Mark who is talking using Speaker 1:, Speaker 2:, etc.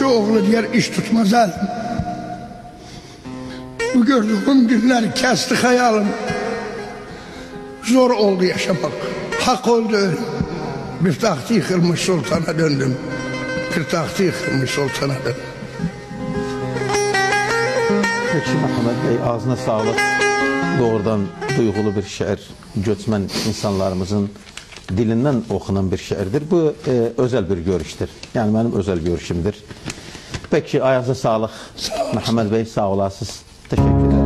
Speaker 1: Qonşu oğlu diğer iş tutmaz elim. Bu gördüğüm günler kesti hayalım. Zor oldu yaşamak. Hak oldu ölüm. Bir tahtı yıkılmış sultana döndüm. Bir tahtı yıkılmış sultana döndüm.
Speaker 2: Peki Məhəmməd Bey, ağzına sağlıq. Doğrudan duygulu bir şiir, göçmen insanlarımızın dilinden okunan bir şiirdir. Bu özel bir görüştür. Yani benim özel görüşümdür. Peki ayağınıza sağlık. Məhəmməd Bey, sağ olasınız. Teşekkür ederim.